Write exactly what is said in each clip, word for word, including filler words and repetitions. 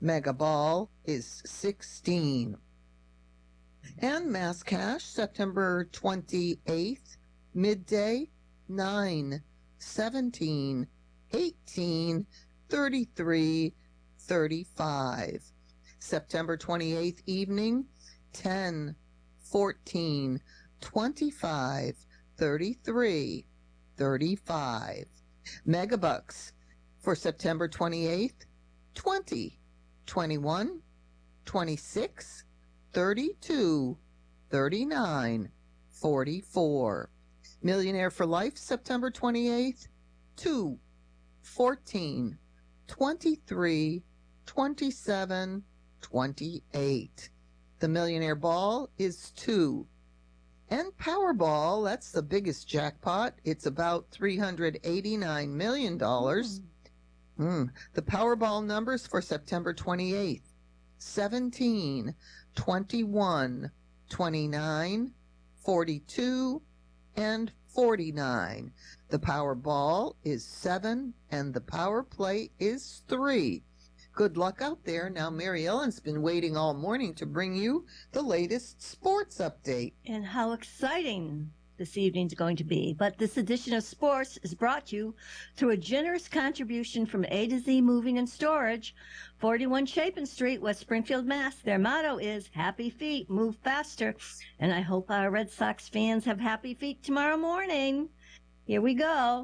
Mega Ball is sixteen. And Mass Cash, September twenty-eighth, midday, nine, seventeen, eighteen, thirty-three, thirty-five. September twenty-eighth, evening, ten, fourteen, twenty-five, thirty-three, thirty-five. Megabucks for September twenty-eighth, twenty, twenty-one, twenty-six, thirty-two, thirty-nine, forty-four. Millionaire for Life, September twenty-eighth, two, fourteen, twenty-three, twenty-seven, twenty-eight. The Millionaire Ball is two. And Powerball, that's the biggest jackpot. It's about three hundred eighty-nine million dollars. Mm. Mm. The Powerball numbers for September twenty-eighth, seventeen, twenty-one, twenty-nine, forty-two, and forty-nine. The Powerball is seven, and the Power Play is three. Good luck out there. Now, Mary Ellen's been waiting all morning to bring you the latest sports update. And how exciting this evening's going to be. But this edition of Sports is brought to you through a generous contribution from A to Z Moving and Storage, forty-one Chapin Street, West Springfield, Mass. Their motto is happy feet, move faster. And I hope our Red Sox fans have happy feet tomorrow morning. Here we go.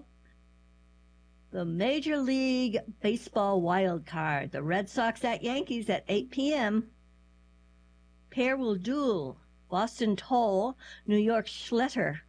The Major League Baseball wild card. The Red Sox at Yankees at eight p.m. Pair will duel. Boston Toll, New York Schletter.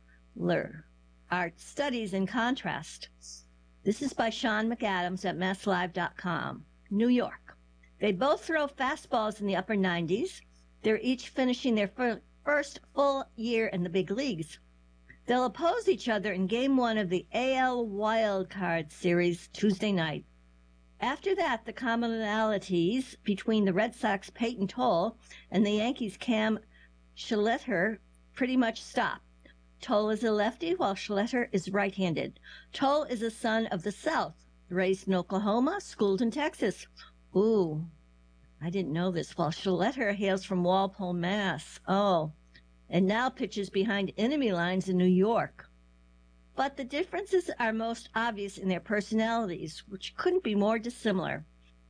Art Studies in Contrast. This is by Sean McAdams at mass live dot com. New York. They both throw fastballs in the upper nineties. They're each finishing their fir- first full year in the big leagues. They'll oppose each other in Game one of the A L Wild Card Series Tuesday night. After that, the commonalities between the Red Sox' Peyton Toll and the Yankees' Cam Schletter pretty much stop. Toll is a lefty, while Schletter is right-handed. Toll is a son of the South, raised in Oklahoma, schooled in Texas. Ooh, I didn't know this. While Schletter hails from Walpole, Mass. Oh. And now pitches behind enemy lines in New York. But the differences are most obvious in their personalities, which couldn't be more dissimilar.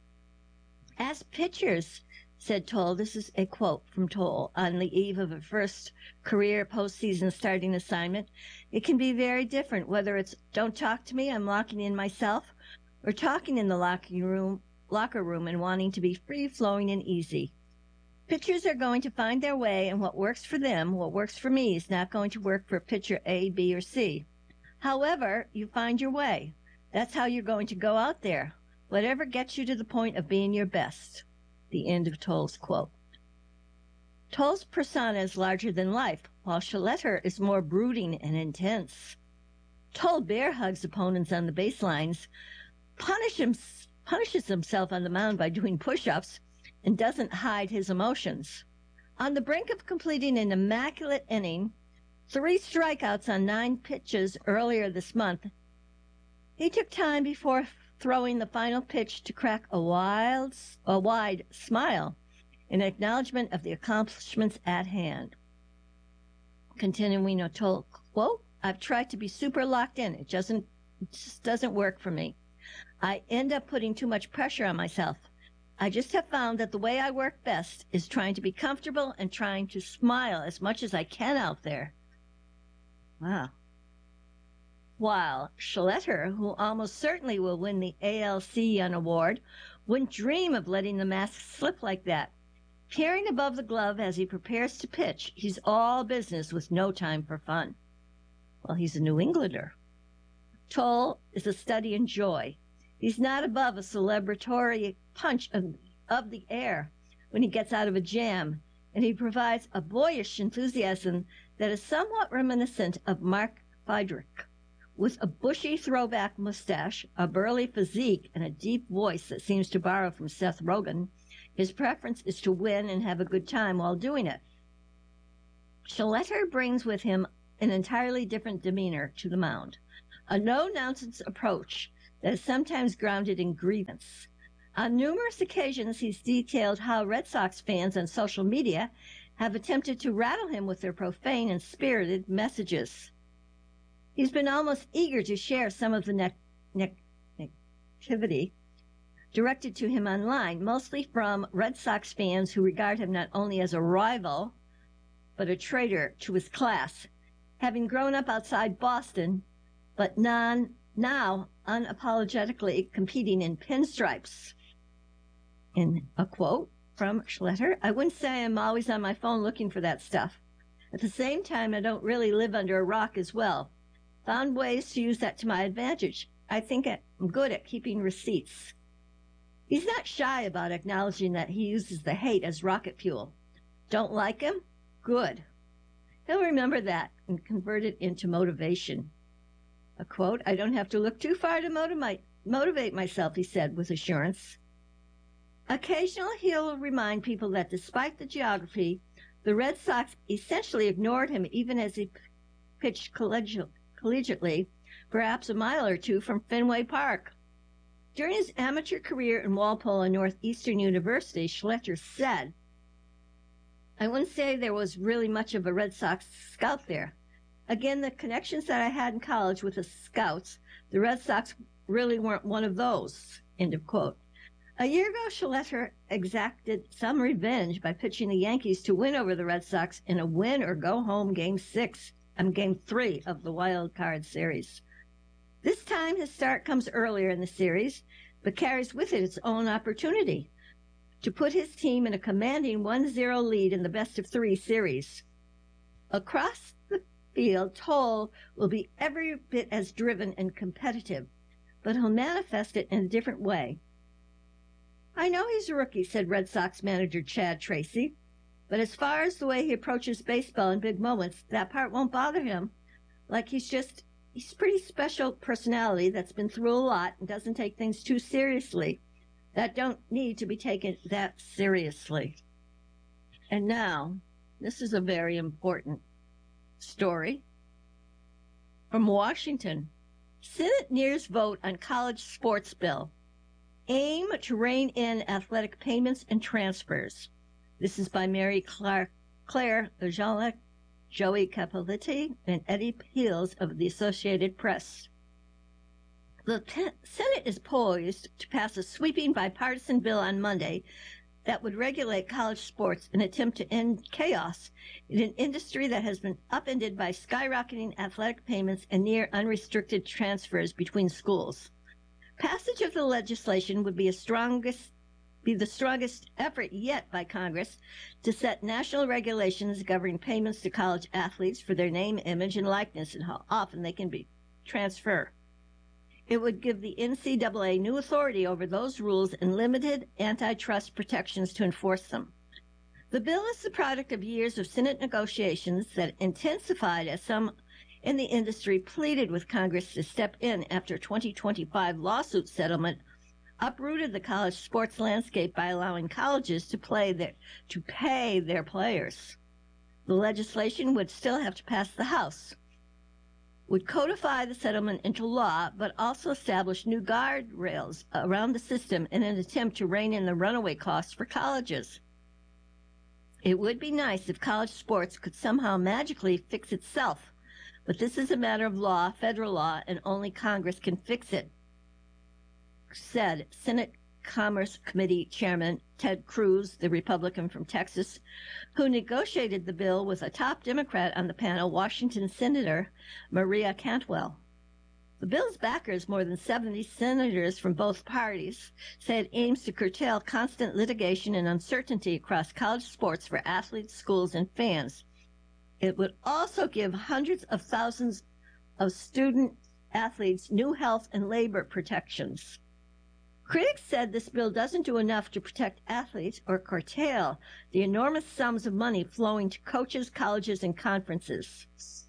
As pitchers, said Toll, this is a quote from Toll, on the eve of a first career postseason starting assignment, it can be very different whether it's don't talk to me, I'm locking in myself, or talking in the locker room, locker room and wanting to be free-flowing and easy. Pitchers are going to find their way, and what works for them, what works for me, is not going to work for pitcher A, B, or C. However, you find your way. That's how you're going to go out there. Whatever gets you to the point of being your best. The end of Toll's quote. Toll's persona is larger than life, while Schletter is more brooding and intense. Toll bear hugs opponents on the baselines, punish him, punishes himself on the mound by doing push-ups, and doesn't hide his emotions. On the brink of completing an immaculate inning, three strikeouts on nine pitches earlier this month, he took time before throwing the final pitch to crack a, wild, a wide smile in acknowledgement of the accomplishments at hand. Continuing a Toll quote, I've tried to be super locked in. It, doesn't, it just doesn't work for me. I end up putting too much pressure on myself. I just have found that the way I work best is trying to be comfortable and trying to smile as much as I can out there. Wow. While Schletter, who almost certainly will win the A L C Young Award, wouldn't dream of letting the mask slip like that. Peering above the glove as he prepares to pitch, he's all business with no time for fun. Well, he's a New Englander. Toll is a study in joy. He's not above a celebratory punch of, of the air when he gets out of a jam, and he provides a boyish enthusiasm that is somewhat reminiscent of Mark Fidrych. With a bushy throwback mustache, a burly physique, and a deep voice that seems to borrow from Seth Rogen, his preference is to win and have a good time while doing it. Schletter brings with him an entirely different demeanor to the mound, a no-nonsense approach that is sometimes grounded in grievance. On numerous occasions, he's detailed how Red Sox fans on social media have attempted to rattle him with their profane and spirited messages. He's been almost eager to share some of the ne- ne- negativity directed to him online, mostly from Red Sox fans who regard him not only as a rival, but a traitor to his class, having grown up outside Boston, but non, now unapologetically competing in pinstripes. In a quote from Schletter, I wouldn't say I'm always on my phone looking for that stuff. At the same time, I don't really live under a rock as well. Found ways to use that to my advantage. I think I'm good at keeping receipts. He's not shy about acknowledging that he uses the hate as rocket fuel. Don't like him? Good. He'll remember that and convert it into motivation. A quote, I don't have to look too far to motivate, motivate myself, he said with assurance. Occasionally, he'll remind people that despite the geography, the Red Sox essentially ignored him even as he pitched collegial, collegiately, perhaps a mile or two from Fenway Park. During his amateur career in Walpole and Northeastern University, Schletter said, I wouldn't say there was really much of a Red Sox scout there. Again, the connections that I had in college with the scouts, the Red Sox really weren't one of those, end of quote. A year ago, Schletter exacted some revenge by pitching the Yankees to win over the Red Sox in a win-or-go-home Game six, um, Game three of the Wild Card Series. This time, his start comes earlier in the series, but carries with it its own opportunity to put his team in a commanding one zero lead in the best-of-three series. Across the field, Toll will be every bit as driven and competitive, but he'll manifest it in a different way. I know he's a rookie, said Red Sox manager Chad Tracy, but as far as the way he approaches baseball in big moments, that part won't bother him. Like he's just, he's a pretty special personality that's been through a lot and doesn't take things too seriously, that don't need to be taken that seriously. And now, this is a very important story from Washington. Senate nears vote on college sports bill. Aim to rein in athletic payments and transfers. This is by Mary Claire, Claire Jean-Luc, Joey Capolitti, and Eddie Peels of the Associated Press. The Senate is poised to pass a sweeping bipartisan bill on Monday that would regulate college sports in an attempt to end chaos in an industry that has been upended by skyrocketing athletic payments and near unrestricted transfers between schools. Passage of the legislation would be, a strongest, be the strongest effort yet by Congress to set national regulations governing payments to college athletes for their name, image, and likeness and how often they can be transferred. It would give the N C double A new authority over those rules and limited antitrust protections to enforce them. The bill is the product of years of Senate negotiations that intensified as some in the industry pleaded with Congress to step in after a twenty twenty-five lawsuit settlement uprooted the college sports landscape by allowing colleges to play their, to pay their players. The legislation would still have to pass the House, would codify the settlement into law, but also establish new guardrails around the system in an attempt to rein in the runaway costs for colleges. It would be nice if college sports could somehow magically fix itself, but this is a matter of law, federal law, and only Congress can fix it, said Senate Commerce Committee Chairman Ted Cruz, the Republican from Texas, who negotiated the bill with a top Democrat on the panel, Washington Senator Maria Cantwell. The bill's backers, more than seventy senators from both parties, say it aims to curtail constant litigation and uncertainty across college sports for athletes, schools, and fans. It would also give hundreds of thousands of student athletes new health and labor protections. Critics said this bill doesn't do enough to protect athletes or curtail the enormous sums of money flowing to coaches, colleges, and conferences.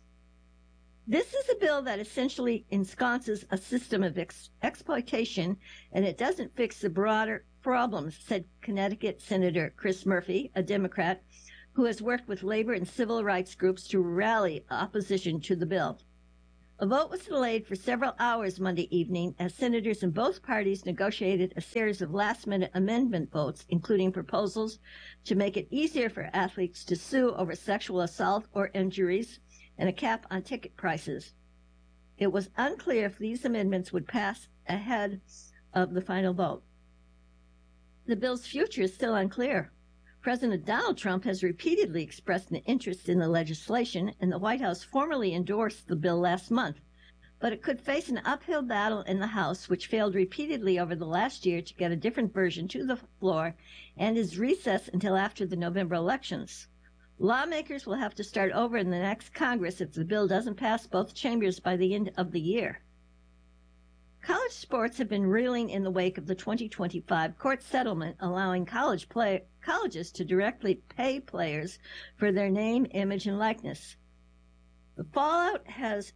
This is a bill that essentially ensconces a system of ex- exploitation, and it doesn't fix the broader problems, said Connecticut Senator Chris Murphy, a Democrat, who has worked with labor and civil rights groups to rally opposition to the bill. A vote was delayed for several hours Monday evening as senators in both parties negotiated a series of last-minute amendment votes, including proposals to make it easier for athletes to sue over sexual assault or injuries and a cap on ticket prices. It was unclear if these amendments would pass ahead of the final vote. The bill's future is still unclear. President Donald Trump has repeatedly expressed an interest in the legislation, and the White House formally endorsed the bill last month. But it could face an uphill battle in the House, which failed repeatedly over the last year to get a different version to the floor and is recessed until after the November elections. Lawmakers will have to start over in the next Congress if the bill doesn't pass both chambers by the end of the year. College sports have been reeling in the wake of the twenty twenty-five court settlement allowing college play, colleges to directly pay players for their name, image, and likeness. The fallout has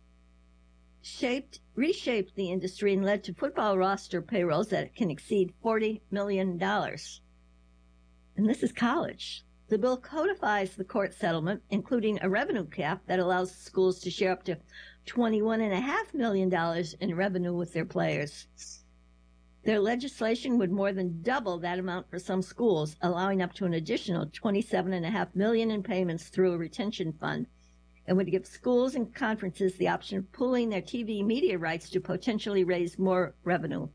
shaped, reshaped the industry and led to football roster payrolls that can exceed forty million dollars. And this is college. The bill codifies the court settlement, including a revenue cap that allows schools to share up to twenty-one point five million dollars in revenue with their players. Their legislation would more than double that amount for some schools, allowing up to an additional twenty-seven point five million dollars in payments through a retention fund, and would give schools and conferences the option of pooling their T V media rights to potentially raise more revenue.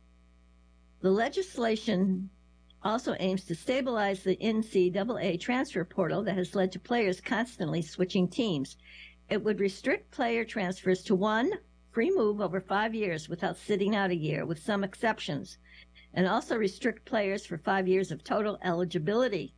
The legislation also aims to stabilize the N C double A transfer portal that has led to players constantly switching teams. It would restrict player transfers to one free move over five years without sitting out a year, with some exceptions, and also restrict players for five years of total eligibility.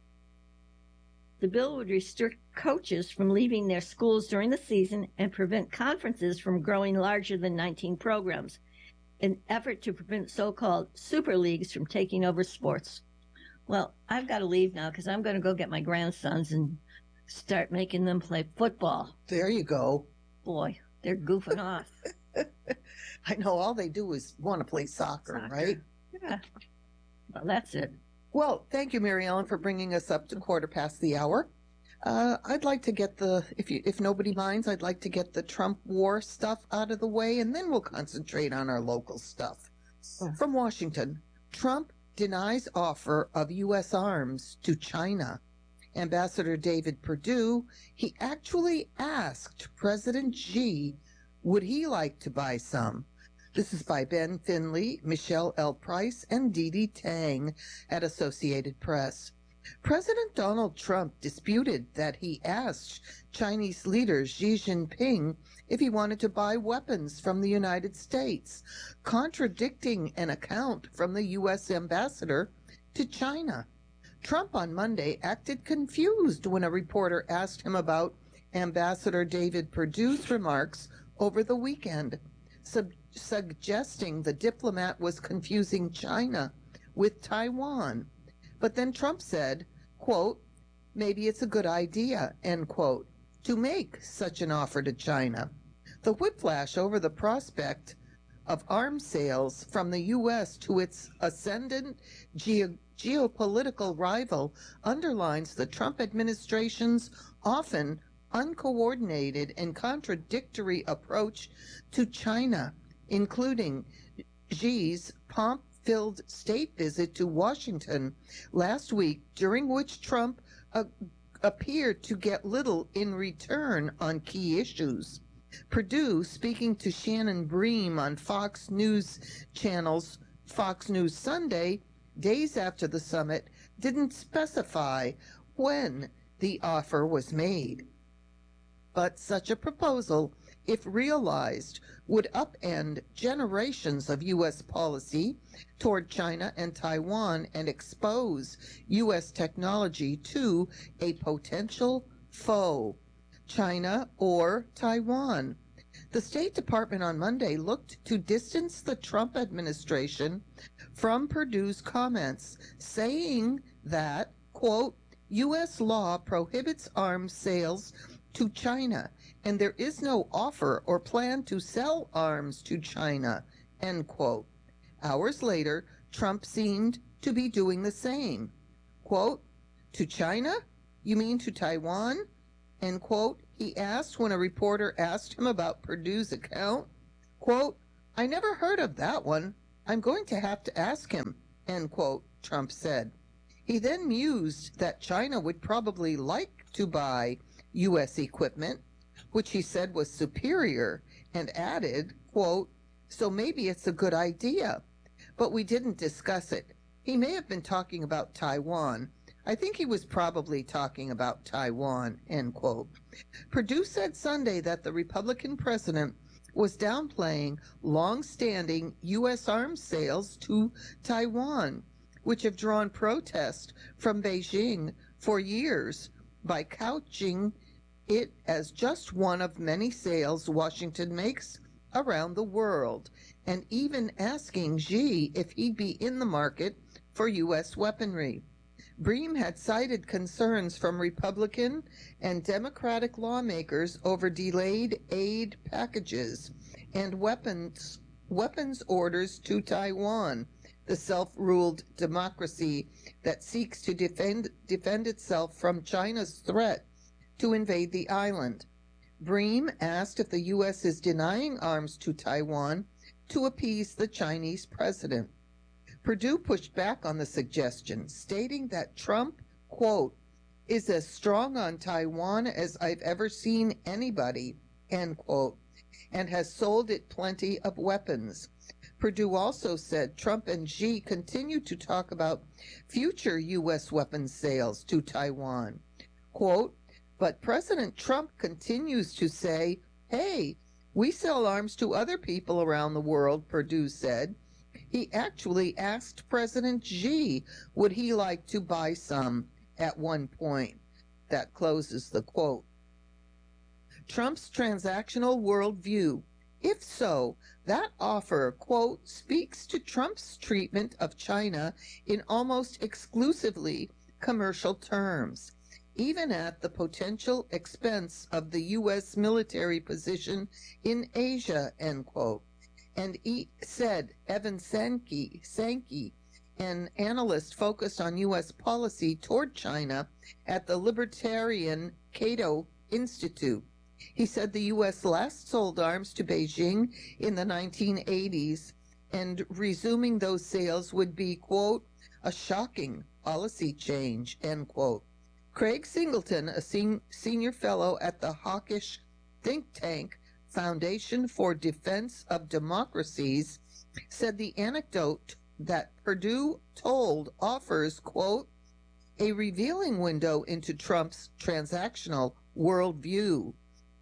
The bill would restrict coaches from leaving their schools during the season and prevent conferences from growing larger than nineteen programs, an effort to prevent so-called super leagues from taking over sports. Well, I've got to leave now because I'm going to go get my grandsons and start making them play football. There you go. Boy, they're goofing off. I know all they do is want to play soccer, Soccer. right? Yeah. Well, that's it. Well, thank you, Mary Ellen, for bringing us up to quarter past the hour. Uh, I'd like to get the, if you, if nobody minds, I'd like to get the Trump war stuff out of the way, and then we'll concentrate on our local stuff. Oh. From Washington, Trump denies offer of U S arms to China. Ambassador David Perdue, he actually asked President Xi, would he like to buy some? This is by Ben Finley, Michelle L. Price, and Dee Dee Tang at Associated Press. President Donald Trump disputed that he asked Chinese leader Xi Jinping if he wanted to buy weapons from the United States, contradicting an account from the U S ambassador to China. Trump on Monday acted confused when a reporter asked him about Ambassador David Perdue's remarks over the weekend, sub- suggesting the diplomat was confusing China with Taiwan. But then Trump said, quote, maybe it's a good idea, end quote, to make such an offer to China. The whiplash over the prospect of arms sales from the U S to its ascendant ge- geopolitical rival underlines the Trump administration's often uncoordinated and contradictory approach to China, including Xi's pomp-filled state visit to Washington last week, during which Trump uh, appeared to get little in return on key issues. Perdue, speaking to Shannon Bream on Fox News Channel's Fox News Sunday, days after the summit, didn't specify when the offer was made. But such a proposal, if realized, would upend generations of U S policy toward China and Taiwan and expose U S technology to a potential foe, China or Taiwan. The State Department on Monday looked to distance the Trump administration from Perdue's comments, saying that, quote, U S law prohibits arms sales to China, and there is no offer or plan to sell arms to China, end quote. Hours later, Trump seemed to be doing the same. Quote, to China? You mean to Taiwan? End quote. He asked when a reporter asked him about Perdue's account, quote, "I never heard of that one. I'm going to have to ask him," end quote, Trump said. He then mused that China would probably like to buy U S equipment, which he said was superior, and added, quote, "So maybe it's a good idea, but we didn't discuss it." He may have been talking about Taiwan. I think he was probably talking about Taiwan, end quote. Perdue said Sunday that the Republican president was downplaying long-standing U S arms sales to Taiwan, which have drawn protest from Beijing for years, by couching it as just one of many sales Washington makes around the world, and even asking Xi if he'd be in the market for U S weaponry. Bream had cited concerns from Republican and Democratic lawmakers over delayed aid packages and weapons weapons orders to Taiwan, the self-ruled democracy that seeks to defend defend itself from China's threat to invade the island. Bream asked if the U S is denying arms to Taiwan to appease the Chinese president. Perdue pushed back on the suggestion, stating that Trump, quote, "is as strong on Taiwan as I've ever seen anybody," end quote, and has sold it plenty of weapons. Perdue also said Trump and Xi continue to talk about future U S weapons sales to Taiwan. Quote, "But President Trump continues to say, hey, we sell arms to other people around the world," Perdue said. He actually asked President Xi would he like to buy some at one point. That closes the quote. Trump's transactional worldview. If so, that offer, quote, "speaks to Trump's treatment of China in almost exclusively commercial terms, even at the potential expense of the U S military position in Asia," end quote. And he said Evan Sankey, Sankey, an analyst focused on U S policy toward China at the Libertarian Cato Institute. He said the U S last sold arms to Beijing in the nineteen eighties, and resuming those sales would be, quote, "a shocking policy change," end quote. Craig Singleton, a sen- senior fellow at the hawkish think tank Foundation for Defense of Democracies, said the anecdote that Perdue told offers, quote, "a revealing window into Trump's transactional worldview.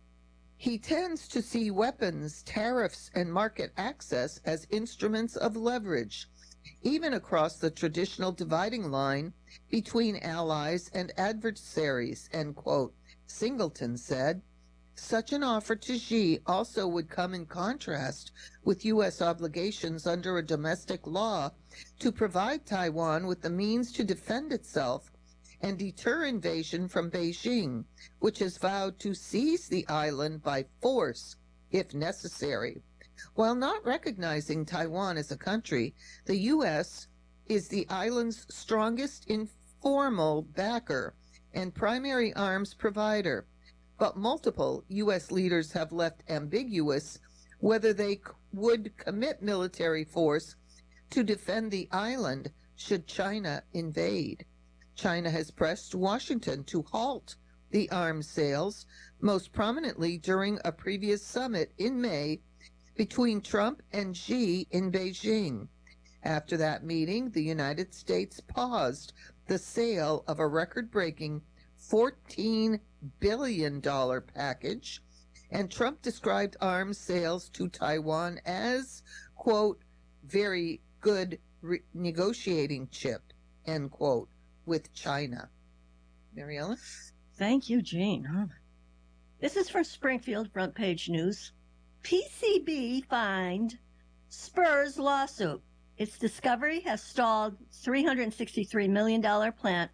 He tends to see weapons, tariffs, and market access as instruments of leverage, even across the traditional dividing line between allies and adversaries," end quote, Singleton said. Such an offer to Xi also would come in contrast with U S obligations under a domestic law to provide Taiwan with the means to defend itself and deter invasion from Beijing, which has vowed to seize the island by force if necessary. While not recognizing Taiwan as a country, the U S is the island's strongest informal backer and primary arms provider. But multiple U S leaders have left ambiguous whether they would commit military force to defend the island should China invade. China has pressed Washington to halt the arms sales, most prominently during a previous summit in May between Trump and Xi in Beijing. After that meeting, the United States paused the sale of a record-breaking fourteen billion dollars package, and Trump described arms sales to Taiwan as, quote, "very good re- negotiating chip," end quote, with China. Mary Ellen? Thank you, Jean. This is from Springfield Front Page News. P C B fined Spurs lawsuit. Its discovery has stalled three hundred sixty-three million dollars plant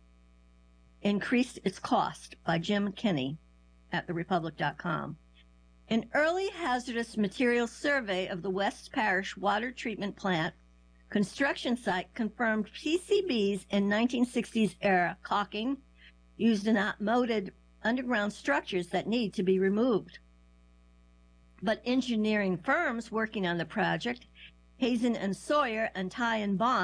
increased its cost, by Jim Kinney at the republic dot com. An early hazardous materials survey of the West Parish water treatment plant construction site confirmed P C Bs in nineteen sixties era caulking used in outmoded underground structures that need to be removed. But engineering firms working on the project, Hazen and Sawyer and Ty and Bond,